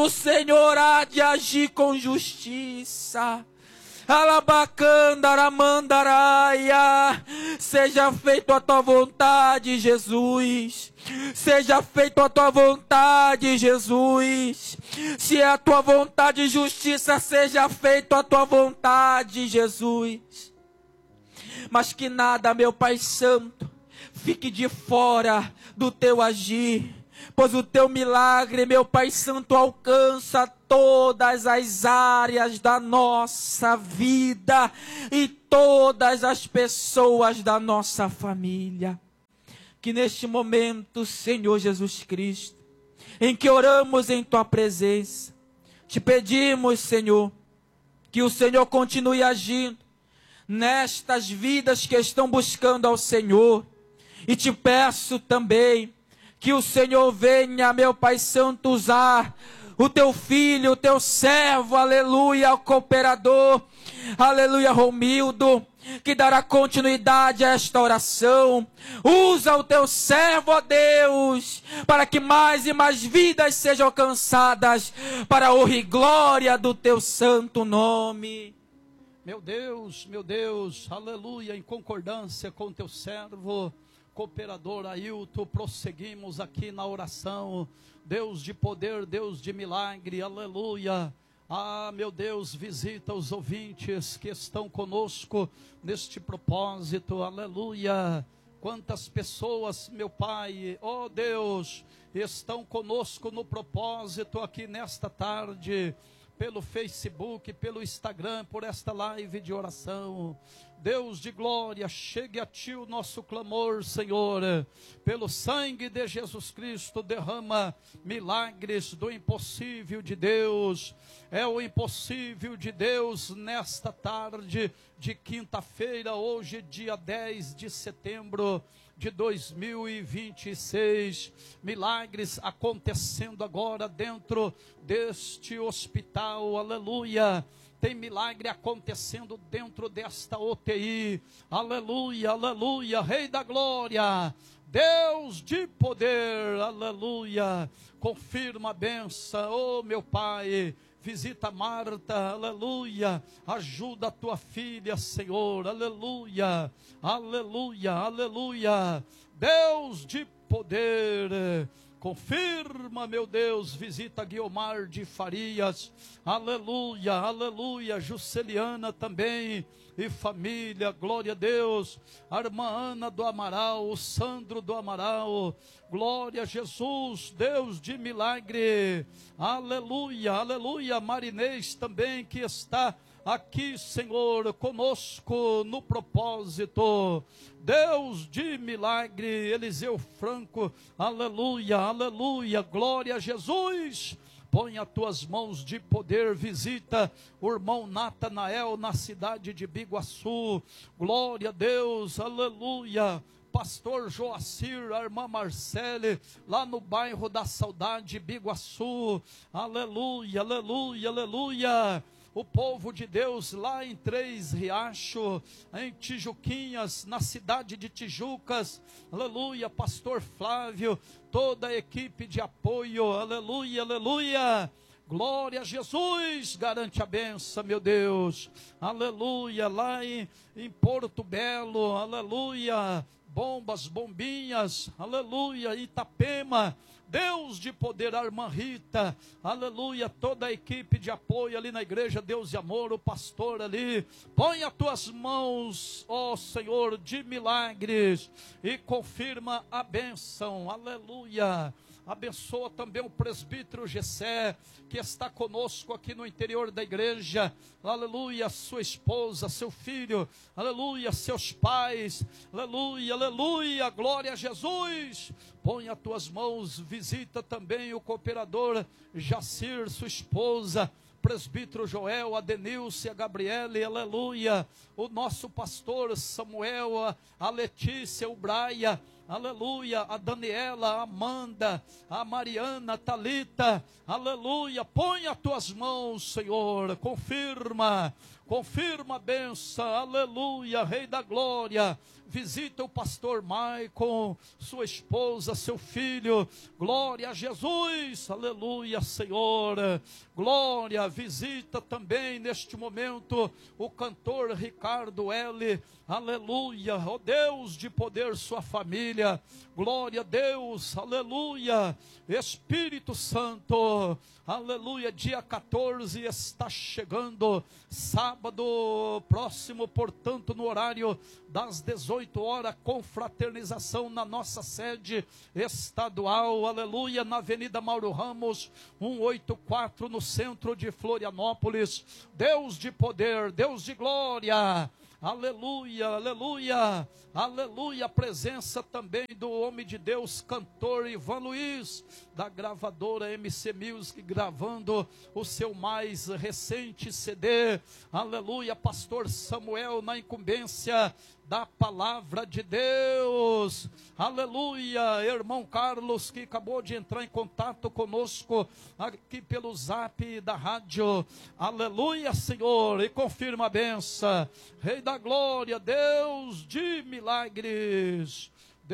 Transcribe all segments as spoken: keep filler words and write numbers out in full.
O Senhor há de agir com justiça. Alabacandaramandaraya. Seja feita a tua vontade, Jesus. Seja feita a tua vontade, Jesus. Se é a tua vontade, justiça, seja feita a tua vontade, Jesus. Mas que nada, meu Pai Santo, fique de fora do teu agir. Pois o teu milagre, meu Pai Santo, alcança todas as áreas da nossa vida e todas as pessoas da nossa família. Que neste momento, Senhor Jesus Cristo, em que oramos em tua presença, te pedimos, Senhor, que o Senhor continue agindo nestas vidas que estão buscando ao Senhor. E te peço também que o Senhor venha, meu Pai Santo, usar o teu filho, o teu servo, aleluia, o cooperador, aleluia, Romildo, que dará continuidade a esta oração. Usa o teu servo, ó Deus, para que mais e mais vidas sejam alcançadas, para a honra e glória do teu santo nome. Meu Deus, meu Deus, aleluia, em concordância com o teu servo, cooperador Ailton, prosseguimos aqui na oração. Deus de poder, Deus de milagre, aleluia. Ah, meu Deus, visita os ouvintes que estão conosco neste propósito, aleluia. Quantas pessoas, meu Pai, ó Deus, estão conosco no propósito aqui nesta tarde, pelo Facebook, pelo Instagram, por esta live de oração. Deus de glória, chegue a ti o nosso clamor, Senhor. Pelo sangue de Jesus Cristo, derrama milagres do impossível de Deus. É o impossível de Deus nesta tarde de quinta-feira, hoje dia dez de setembro de dois mil e vinte e seis. Milagres acontecendo agora dentro deste hospital, aleluia. Tem milagre acontecendo dentro desta U T I, aleluia, aleluia, Rei da glória, Deus de poder, aleluia. Confirma a benção, oh meu Pai. Visita Marta, aleluia. Ajuda a tua filha, Senhor, aleluia, aleluia, aleluia. Deus de poder, confirma, meu Deus. Visita Guiomar de Farias, aleluia, aleluia. Jusceliana também e família, glória a Deus. A irmã Ana do Amaral, o Sandro do Amaral, glória a Jesus, Deus de milagre, aleluia, aleluia. Marinês também que está aqui, Senhor, conosco no propósito, Deus de milagre. Eliseu Franco, aleluia, aleluia, glória a Jesus. Põe as tuas mãos de poder, visita o irmão Natanael na cidade de Biguaçu, glória a Deus, aleluia. Pastor Joacir, a irmã Marcele, lá no bairro da Saudade, Biguaçu, aleluia, aleluia, aleluia. O povo de Deus lá em Três Riachos, em Tijuquinhas, na cidade de Tijucas, aleluia. Pastor Flávio, toda a equipe de apoio, aleluia, aleluia. Glória a Jesus, garante a benção, meu Deus, aleluia. Lá em, em Porto Belo, aleluia. Bombas, bombinhas, aleluia. Itapema, Deus de poder, a irmã Rita, aleluia. Toda a equipe de apoio ali na igreja Deus de Amor, o pastor ali. Põe as tuas mãos, ó Senhor, de milagres e confirma a bênção, aleluia. Abençoa também o presbítero Gessé, que está conosco aqui no interior da igreja, aleluia. Sua esposa, seu filho, aleluia. Seus pais, aleluia, aleluia, glória a Jesus. Põe as tuas mãos, visita também o cooperador Jacir, sua esposa, presbítero Joel, a Denilce, a Gabriele, aleluia. O nosso pastor Samuel, a, a Letícia, o Braia, aleluia. A Daniela, a Amanda, a Mariana, a Thalita, aleluia. Põe as tuas mãos, Senhor, confirma, confirma a benção, aleluia. Rei da glória, visita o pastor Maicon, sua esposa, seu filho, glória a Jesus, aleluia, Senhor, glória, visita também neste momento o cantor Ricardo L, aleluia, ó Deus de poder, sua família, glória a Deus, aleluia, Espírito Santo, aleluia, dia quatorze está chegando, sábado próximo, portanto no horário das dezoito horas, confraternização na nossa sede estadual, aleluia, na Avenida Mauro Ramos, cento e oitenta e quatro, no centro de Florianópolis, Deus de poder, Deus de glória, aleluia, aleluia, aleluia, a presença também do homem de Deus, cantor Ivan Luiz, da gravadora M C Music, gravando o seu mais recente C D, aleluia, pastor Samuel na incumbência da palavra de Deus, aleluia, irmão Carlos que acabou de entrar em contato conosco aqui pelo zap da rádio, aleluia, Senhor, e confirma a benção, Rei da glória, Deus de milagres,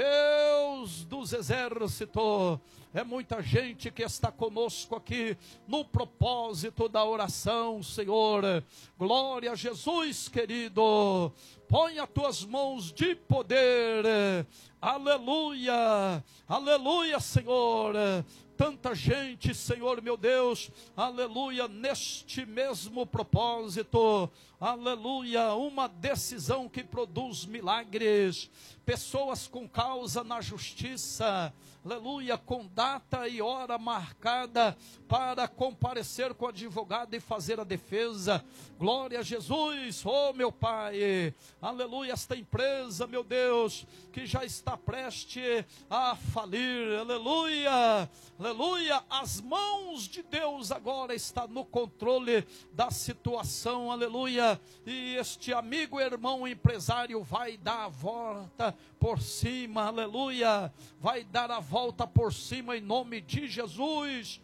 Deus dos exércitos, é muita gente que está conosco aqui no propósito da oração, Senhor, glória a Jesus, querido, põe as tuas mãos de poder, aleluia, aleluia, Senhor, tanta gente, Senhor meu Deus, aleluia, neste mesmo propósito, aleluia, uma decisão que produz milagres, pessoas com causa na justiça, aleluia, com data e hora marcada para comparecer com o advogado e fazer a defesa, glória a Jesus, oh meu Pai, aleluia, esta empresa, meu Deus, que já está prestes a falir, aleluia, aleluia, as mãos de Deus agora está no controle da situação, aleluia, e este amigo, irmão empresário vai dar a volta por cima, aleluia, vai dar a volta por cima em nome de Jesus,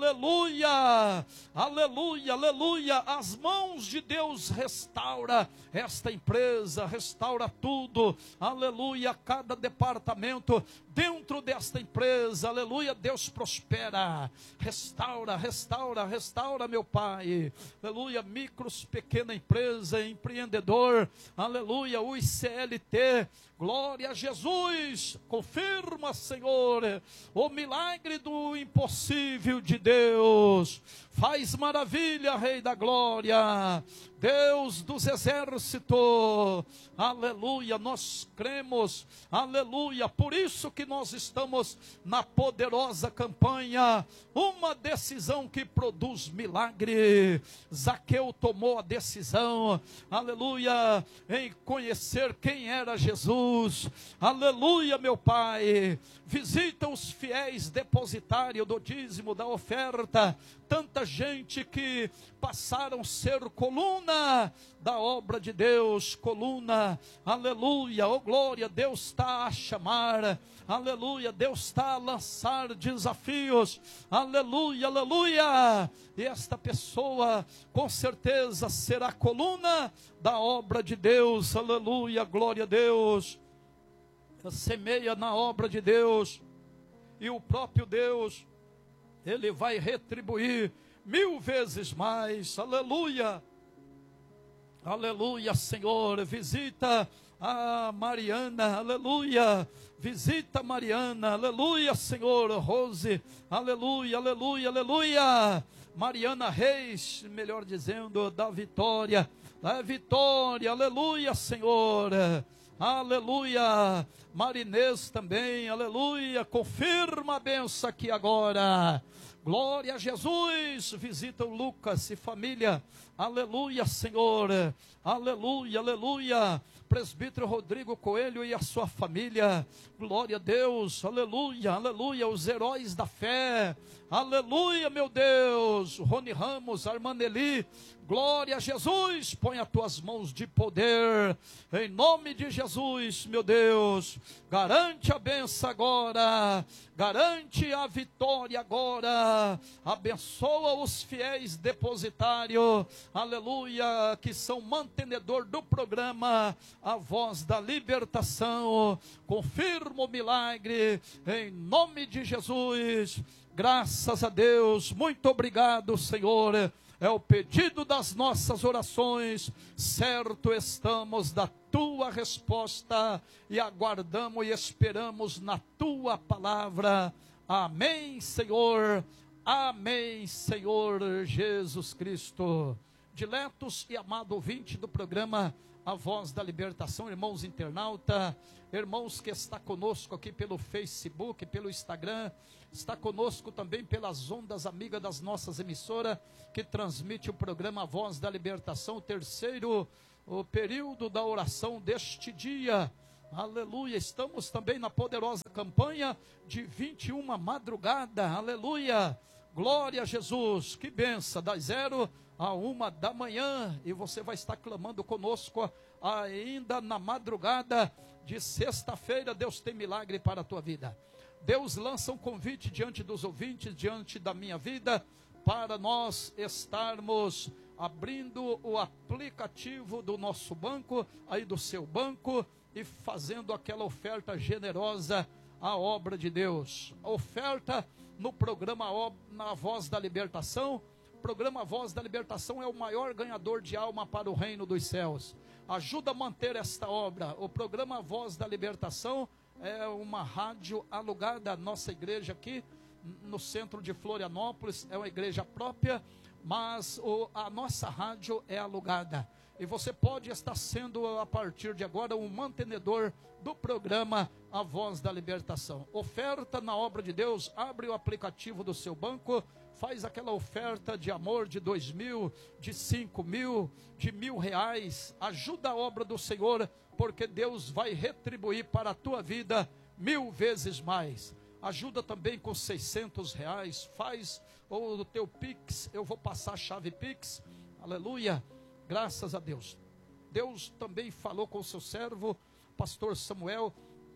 aleluia, aleluia, aleluia, as mãos de Deus restaura esta empresa, restaura tudo, aleluia, cada departamento dentro desta empresa, aleluia, Deus prospera, restaura, restaura, restaura, meu Pai, aleluia, micros, pequena empresa, empreendedor, aleluia, os C L T, glória a Jesus, confirma, Senhor, o milagre do impossível de Deus, faz maravilha, Rei da glória, Deus dos exércitos, aleluia, nós cremos, aleluia, por isso que nós estamos na poderosa campanha, uma decisão que produz milagre. Zaqueu tomou a decisão, aleluia, em conhecer quem era Jesus, aleluia, meu Pai, visita os fiéis depositários do dízimo, da oferta, tanta gente que passaram a ser coluna da obra de Deus, coluna, aleluia, oh glória, Deus está a chamar, aleluia, Deus está a lançar desafios, aleluia, aleluia, e esta pessoa com certeza será coluna da obra de Deus, aleluia, glória a Deus, semeia na obra de Deus, e o próprio Deus, Ele vai retribuir mil vezes mais, aleluia, aleluia, Senhor, visita a Mariana, aleluia, visita a Mariana, aleluia, Senhor, Rose, aleluia, aleluia, aleluia, Mariana Reis, melhor dizendo, da Vitória, da Vitória, aleluia, Senhor, aleluia, Marinês também, aleluia, confirma a benção aqui agora, glória a Jesus, visita o Lucas e família, aleluia, Senhor, aleluia, aleluia, presbítero Rodrigo Coelho e a sua família, glória a Deus, aleluia, aleluia, os heróis da fé, aleluia, meu Deus, Deus, Rony Ramos, Armaneli, glória a Jesus, põe as tuas mãos de poder, em nome de Jesus, meu Deus, garante a bênção agora, garante a vitória agora, abençoa os fiéis depositários, aleluia, que são mantenedor do programa, a voz da libertação, confirma o milagre, em nome de Jesus, graças a Deus, muito obrigado, Senhor, é o pedido das nossas orações, certo estamos da tua resposta, e aguardamos e esperamos na tua palavra, amém, Senhor, amém, Senhor Jesus Cristo. Diletos e amado ouvinte do programa A Voz da Libertação, irmãos internauta, irmãos que está conosco aqui pelo Facebook, pelo Instagram, está conosco também pelas ondas amigas das nossas emissoras, que transmite o programa A Voz da Libertação, o terceiro o período da oração deste dia, aleluia, estamos também na poderosa campanha de vinte e uma madrugada, aleluia, glória a Jesus, que benção, das zero a uma da manhã, e você vai estar clamando conosco ainda na madrugada de sexta-feira. Deus tem milagre para a tua vida. Deus lança um convite diante dos ouvintes, diante da minha vida, para nós estarmos abrindo o aplicativo do nosso banco, aí do seu banco, e fazendo aquela oferta generosa à obra de Deus. A oferta no programa Na Voz da Libertação. O programa Voz da Libertação é o maior ganhador de alma para o reino dos céus. Ajuda a manter esta obra. O programa Voz da Libertação é uma rádio alugada à nossa igreja aqui no centro de Florianópolis. É uma igreja própria, mas o, a nossa rádio é alugada. E você pode estar sendo, a partir de agora, um mantenedor do programa A Voz da Libertação. Oferta na obra de Deus, abre o aplicativo do seu banco, faz aquela oferta de amor de dois mil, de cinco mil, de mil reais, ajuda a obra do Senhor, porque Deus vai retribuir para a tua vida mil vezes mais. Ajuda também com seiscentos reais, faz o teu Pix, eu vou passar a chave Pix, aleluia, graças a Deus. Deus também falou com o seu servo, pastor Samuel,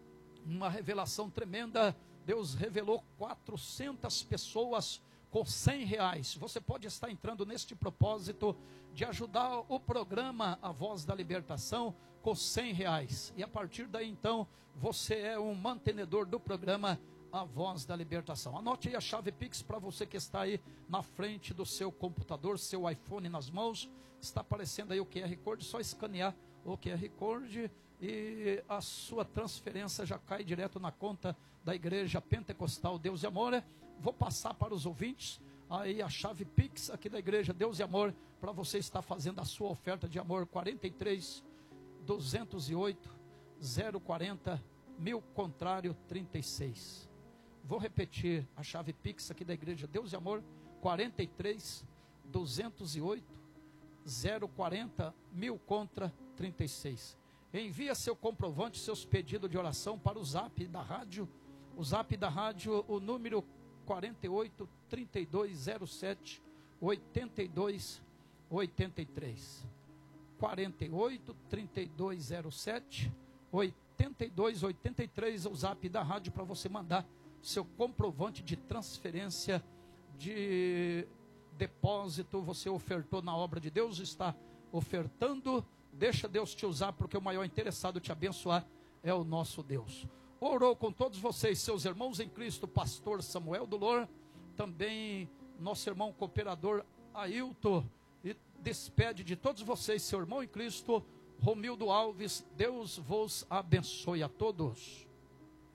uma revelação tremenda. Deus revelou quatrocentas pessoas com cem reais. Você pode estar entrando neste propósito de ajudar o programa A Voz da Libertação com cem reais. E a partir daí então, você é um mantenedor do programa A Voz da Libertação. Anote aí a chave Pix para você que está aí na frente do seu computador, seu iPhone nas mãos. Está aparecendo aí o Q R Code, só escanear o Q R Code e a sua transferência já cai direto na conta da Igreja Pentecostal Deus e Amor. Vou passar para os ouvintes aí a chave Pix aqui da Igreja Deus e Amor, para você estar fazendo a sua oferta de amor. Quarenta e três, duzentos e oito, zero quarenta, mil contrário trinta e seis. Vou repetir a chave Pix aqui da Igreja Deus e Amor. Quarenta e três, duzentos e oito, zero quarenta, mil contra trinta e seis. Envia seu comprovante, seus pedidos de oração para o zap da rádio. O zap da rádio, o número quarenta e oito, trinta e dois, zero sete, oitenta e dois, oitenta e três. quarenta e oito, trinta e dois, zero sete, oitenta e dois, oitenta e três, o zap da rádio para você mandar seu comprovante de transferência, de depósito. Você ofertou na obra de Deus, está ofertando, deixa Deus te usar, porque o maior interessado em te abençoar é o nosso Deus. Orou com todos vocês, seus irmãos em Cristo, pastor Samuel Dolor, também nosso irmão cooperador Ailton, e despede de todos vocês, seu irmão em Cristo, Romildo Alves. Deus vos abençoe a todos.